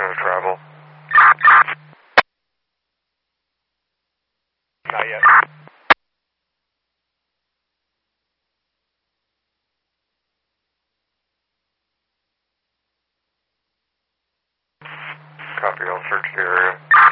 to travel? Not yet. Copy, I'll search the area.